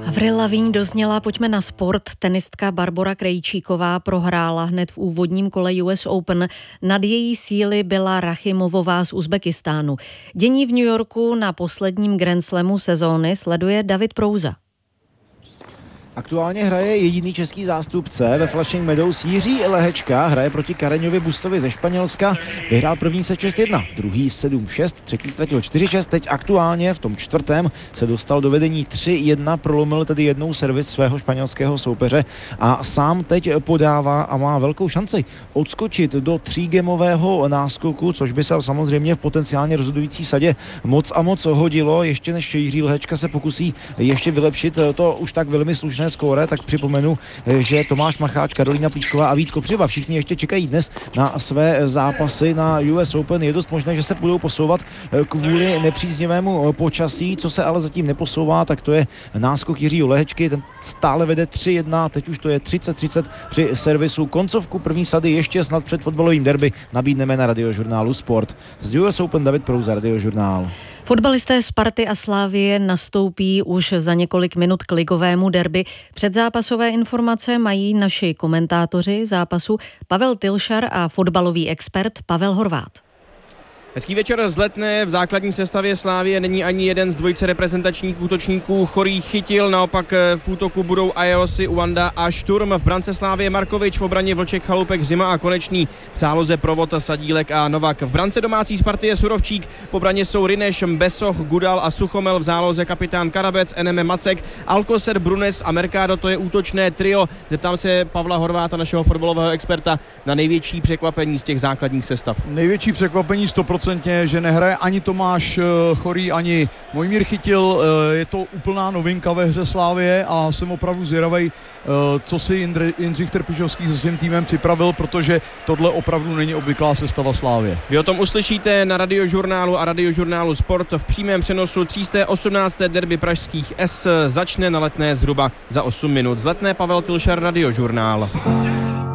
Avril Lavigne dozněla, pojďme na sport. Tenistka Barbora Krejčíková prohrála hned v úvodním kole US Open. Nad její síly byla Rachimovová z Uzbekistánu. Dění v New Yorku na posledním Grand Slamu sezóny sleduje David Prouza. Aktuálně hraje jediný český zástupce ve Flushing Meadows. Jiří Lehečka hraje proti Kareňovi Bustovi ze Španělska. Vyhrál první set 6-1, druhý 7-6, třetí ztratil 4-6. Teď aktuálně v tom čtvrtém se dostal do vedení 3-1, prolomil tedy jednou servis svého španělského soupeře a sám teď podává a má velkou šanci odskočit do třígemového náskoku, což by se samozřejmě v potenciálně rozhodující sadě moc a moc hodilo. Ještě než Jiří Lehečka se pokusí ještě vylepšit to už tak velmi slušné skóre, tak připomenu, že Tomáš Macháč, Karolína Plíšková a Vít Kopřiva všichni ještě čekají dnes na své zápasy na US Open. Je dost možné, že se budou posouvat kvůli nepříznivému počasí. Co se ale zatím neposouvá, tak to je náskok Jiřího Lehečky. Ten stále vede 3-1, teď už to je 30-30 při servisu. Koncovku první sady ještě snad před fotbalovým derby nabídneme na Radiožurnálu Sport. Z US Open David Prouza, Radiožurnál. Fotbalisté Sparty a Slavie nastoupí už za několik minut k ligovému derby. Předzápasové informace mají naši komentátoři zápasu Pavel Tilšar a fotbalový expert Pavel Horvát. Hezký večer z Letné. V základní sestavě Slavie není ani jeden z dvojice reprezentačních útočníků. Chorý Chytil, naopak v útoku budou Ajeosi, Uanda a Šturm. V brance Slavie Markovič, v obraně Vlček, Chalupek, Zima a Konečný. V záloze Provod, Sadílek a Novak. V brance domácí Sparty je Surovčík, v obraně jsou Rineš, Besoch, Gudal a Suchomel. V záloze kapitán Karabec, Eneme Macek, Alcocer, Brunes a Mercado. To je útočné trio. Zeptám se Pavla Horváta, našeho fotbalového experta, na největší překvapení z těch základních sestav. Největší překvapení 100%, že nehraje ani Tomáš Chorý, ani Mojmír Chytil. Je to úplná novinka ve hře Slavie a jsem opravdu zvědavej, co si Jindřich Trpišovský se svým týmem připravil, protože tohle opravdu není obvyklá sestava Slavie. Vy o tom uslyšíte na Radiožurnálu a Radiožurnálu Sport v přímém přenosu. 318. derby pražských S začne na Letné zhruba za 8 minut. Z Letné Pavel Tilšar, Radiožurnál.